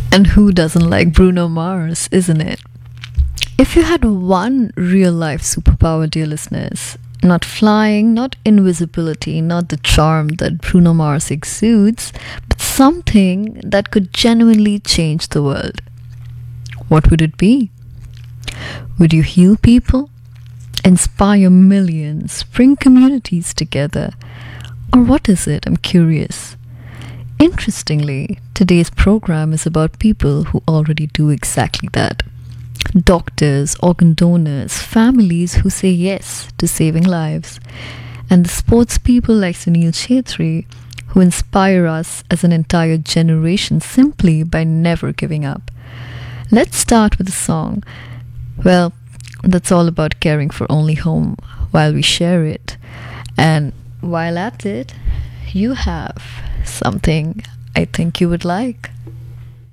And who doesn't like Bruno Mars, isn't it? If you had one real life superpower, dear listeners, not flying, not invisibility, not the charm that Bruno Mars exudes, but something that could genuinely change the world, what would it be? Would you heal people, inspire millions, bring communities together? Or what is it? I'm curious. Interestingly, today's program is about people who already do exactly that. Doctors, organ donors, families who say yes to saving lives, and the sports people like Sunil Chetri who inspire us as an entire generation simply by never giving up. Let's start with a song. Well, that's all about caring for only home while we share it. And while at it, you have something I think you would like.